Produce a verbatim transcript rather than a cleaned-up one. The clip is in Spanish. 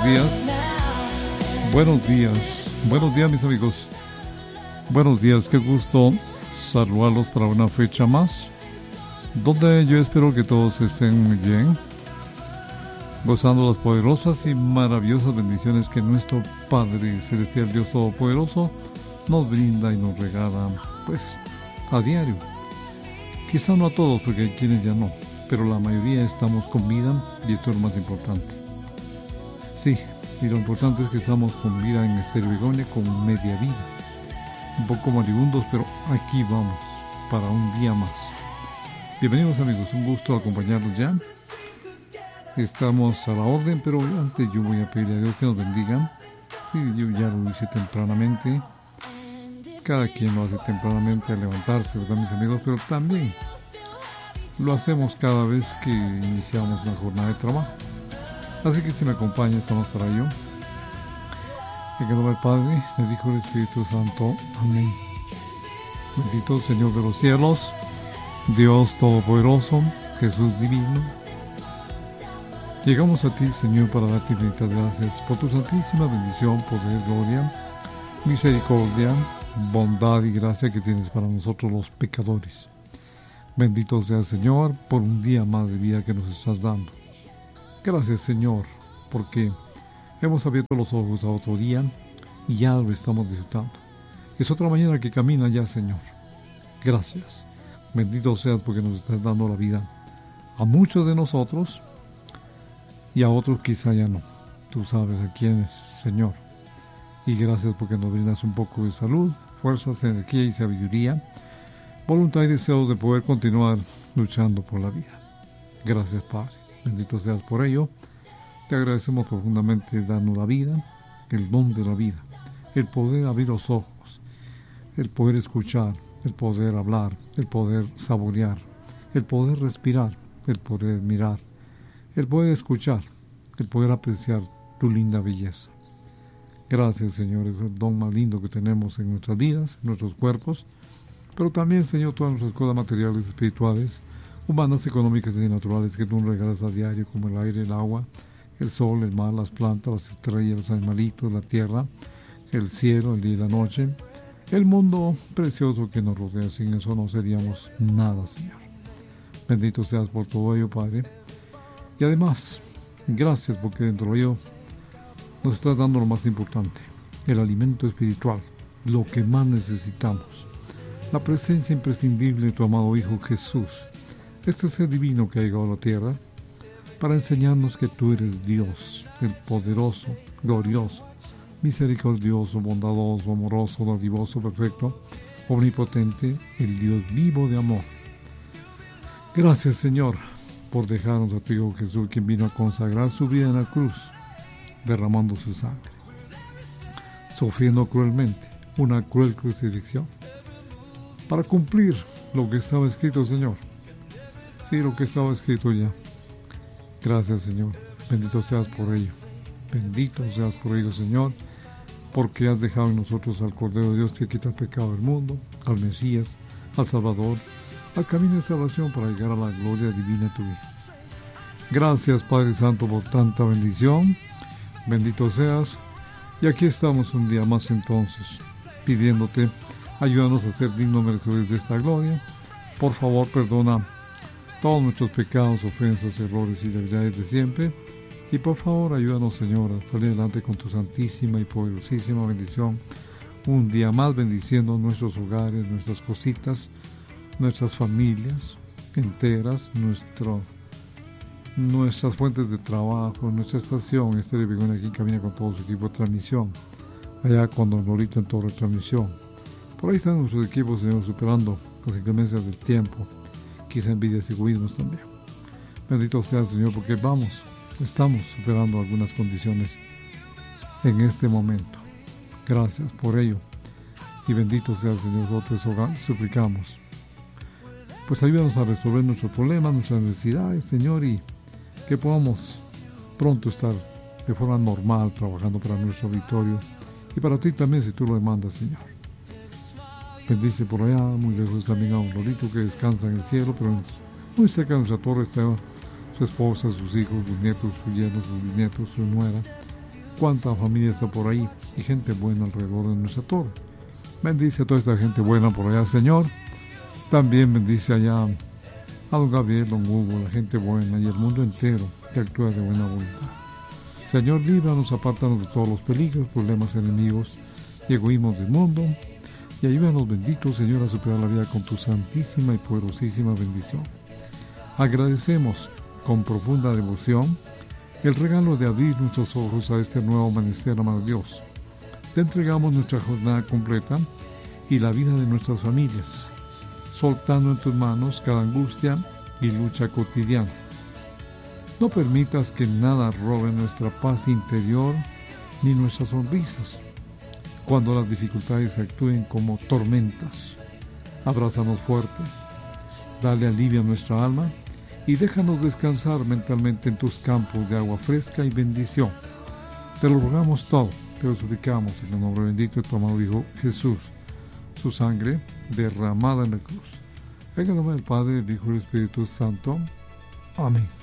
buenos días. Buenos días. Buenos días, mis amigos. Buenos días, qué gusto saludarlos para una fecha más, donde yo espero que todos estén muy bien, gozando las poderosas y maravillosas bendiciones que nuestro Padre Celestial, Dios Todopoderoso, nos brinda y nos regala, pues, a diario. Quizá no a todos, porque hay quienes ya no, pero la mayoría estamos con vida y esto es lo más importante. Sí, y lo importante es que estamos con vida en Estéreo Begonia, con media vida. Un poco moribundos, pero aquí vamos, para un día más. Bienvenidos, amigos, un gusto acompañarlos ya. Estamos a la orden, pero antes yo voy a pedirle a Dios que nos bendiga. Sí, yo ya lo hice tempranamente. Cada quien lo hace tempranamente al levantarse, ¿verdad, mis amigos? Pero también lo hacemos cada vez que iniciamos una jornada de trabajo. Así que si me acompaña, estamos para ello. En el nombre del Padre, del Hijo y del Espíritu Santo. Amén. Bendito Señor de los cielos, Dios Todopoderoso, Jesús divino. Llegamos a ti, Señor, para darte infinitas gracias por tu santísima bendición, poder, gloria, misericordia, bondad y gracia que tienes para nosotros los pecadores. Bendito sea, Señor, por un día más de vida que nos estás dando. Gracias, Señor, porque hemos abierto los ojos a otro día y ya lo estamos disfrutando. Es otra mañana que camina ya, Señor. Gracias. Bendito seas porque nos estás dando la vida a muchos de nosotros y a otros quizá ya no. Tú sabes a quiénes, Señor. Y gracias porque nos brindas un poco de salud, fuerzas, energía y sabiduría, voluntad y deseos de poder continuar luchando por la vida. Gracias, Padre. Bendito seas por ello. Te agradecemos profundamente darnos la vida, el don de la vida, el poder abrir los ojos, el poder escuchar, el poder hablar, el poder saborear, el poder respirar, el poder mirar, el poder escuchar, el poder apreciar tu linda belleza. Gracias, Señor, es el don más lindo que tenemos en nuestras vidas, en nuestros cuerpos, pero también, Señor, todas nuestras cosas materiales, espirituales, humanas, económicas y naturales que tú nos regalas a diario, como el aire, el agua, el sol, el mar, las plantas, las estrellas, los animalitos, la tierra, el cielo, el día y la noche, el mundo precioso que nos rodea. Sin eso no seríamos nada, Señor. Bendito seas por todo ello, Padre. Y además, gracias porque dentro de ello nos estás dando lo más importante, el alimento espiritual, lo que más necesitamos, la presencia imprescindible de tu amado Hijo Jesús, este ser divino que ha llegado a la tierra para enseñarnos que tú eres Dios, el poderoso, glorioso, misericordioso, bondadoso, amoroso, dadivoso, perfecto, omnipotente, el Dios vivo de amor. Gracias, Señor, por dejarnos a tu Hijo Jesús, quien vino a consagrar su vida en la cruz, derramando su sangre, sufriendo cruelmente una cruel crucifixión, para cumplir lo que estaba escrito, Señor. Sí, lo que estaba escrito ya. Gracias, Señor. Bendito seas por ello. Bendito seas por ello, Señor, porque has dejado en nosotros al Cordero de Dios que quita el pecado del mundo, al Mesías, al Salvador, al camino de salvación para llegar a la gloria divina de tu Hijo. Gracias, Padre Santo, por tanta bendición. Bendito seas. Y aquí estamos un día más entonces, pidiéndote, ayúdanos a ser dignos merecedores de esta gloria. Por favor, perdona todos nuestros pecados, ofensas, errores y debilidades de siempre. Y por favor, ayúdanos, Señor, a salir adelante con tu santísima y poderosísima bendición. Un día más bendiciendo nuestros hogares, nuestras cositas, nuestras familias enteras, nuestro, nuestras fuentes de trabajo, nuestra estación, Estéreo Begonia, aquí camina con todo su equipo de transmisión. Allá con Don Lorito en torre de transmisión. Por ahí están nuestros equipos, Señor, superando las inclemencias del tiempo. Quizá envidias y egoísmos también. Bendito sea, Señor, porque vamos, estamos superando algunas condiciones en este momento. Gracias por ello. Y bendito sea, Señor, nosotros suplicamos. Pues ayúdanos a resolver nuestros problemas, nuestras necesidades, Señor, y que podamos pronto estar de forma normal trabajando para nuestro auditorio y para ti también, si tú lo demandas, Señor. Bendice por allá, muy lejos también a un Lorito que descansa en el cielo, pero muy cerca de nuestra torre está su esposa, sus hijos, sus nietos, sus yernos, sus bisnietos, su nuera, cuánta familia está por ahí y gente buena alrededor de nuestra torre. Bendice a toda esta gente buena por allá, Señor. También bendice allá a don Gabriel, don Hugo, la gente buena y el mundo entero que actúa de buena voluntad. Señor, líbranos, apártanos de todos los peligros, problemas, enemigos y egoísmos del mundo, y ayúdanos, bendito Señor, a superar la vida con tu santísima y poderosísima bendición. Agradecemos con profunda devoción el regalo de abrir nuestros ojos a este nuevo amanecer, amado Dios. Te entregamos nuestra jornada completa y la vida de nuestras familias, soltando en tus manos cada angustia y lucha cotidiana. No permitas que nada robe nuestra paz interior ni nuestras sonrisas. Cuando las dificultades actúen como tormentas, abrázanos fuerte, dale alivio a nuestra alma y déjanos descansar mentalmente en tus campos de agua fresca y bendición. Te lo rogamos todo, te lo suplicamos en el nombre bendito de tu amado Hijo Jesús, su sangre derramada en la cruz. En el nombre del Padre, del Hijo y del Espíritu Santo. Amén.